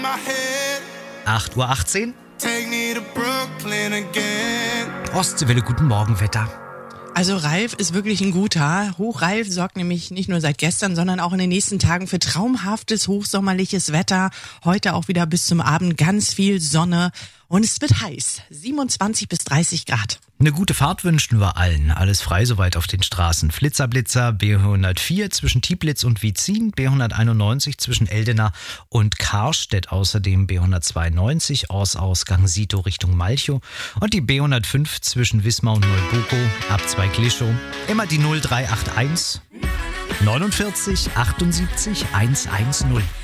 8:18 Uhr. Ostseewelle, guten Morgen, Wetter. Also Ralf ist wirklich ein guter. Hochralf sorgt nämlich nicht nur seit gestern, sondern auch in den nächsten Tagen für traumhaftes, hochsommerliches Wetter. Heute auch wieder bis zum Abend ganz viel Sonne und es wird heiß. 27 bis 30 Grad. Eine gute Fahrt wünschen wir allen. Alles frei soweit auf den Straßen. Flitzer-Blitzer, B104 zwischen Tieblitz und Wietzin, B191 zwischen Eldena und Karstedt, außerdem B192 Orsausgang Sito Richtung Malchow und die B105 zwischen Wismar und Neubuko ab Zweiglischow. Immer die 0381 49 78 110.